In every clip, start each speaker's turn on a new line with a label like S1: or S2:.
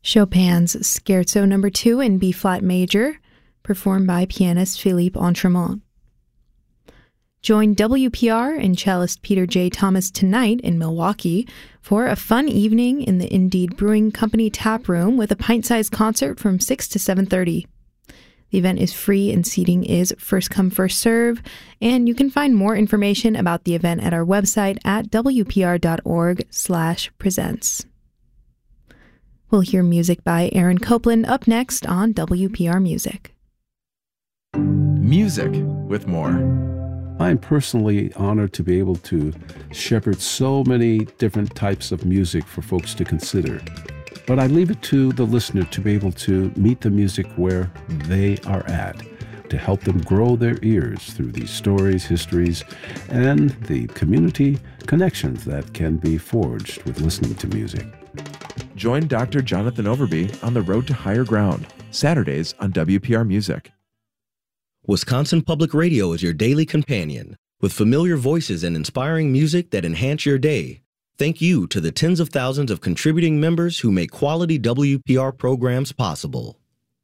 S1: Chopin's Scherzo No. 2 in B-flat major, performed by pianist Philippe Entremont. Join WPR and cellist Peter J. Thomas tonight in Milwaukee for a fun evening in the Indeed Brewing Company tap room with a pint-sized concert from 6 to 7:30. The event is free and seating is first come, first serve, and you can find more information about the event at our website at wpr.org/presents. We'll hear music by Aaron Copland up next on WPR Music.
S2: Music with more.
S3: I'm personally honored to be able to shepherd so many different types of music for folks to consider. But I leave it to the listener to be able to meet the music where they are at, to help them grow their ears through these stories, histories, and the community connections that can be forged with listening to music.
S2: Join Dr. Jonathan Overby on the road to higher ground, Saturdays on WPR Music.
S4: Wisconsin Public Radio is your daily companion, with familiar voices and inspiring music that enhance your day. Thank you to the tens of thousands of contributing members who make quality WPR programs possible.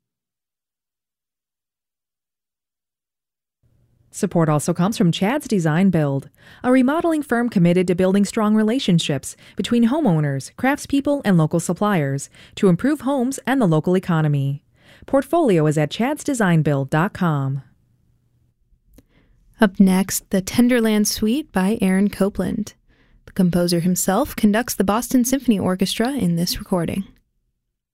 S5: Support also comes from Chad's Design Build, a remodeling firm committed to building strong relationships between homeowners, craftspeople, and local suppliers to improve homes and the local economy. Portfolio is at chadsdesignbuild.com.
S1: Up next, the Tenderland Suite by Aaron Copland. The composer himself conducts the Boston Symphony Orchestra in this recording.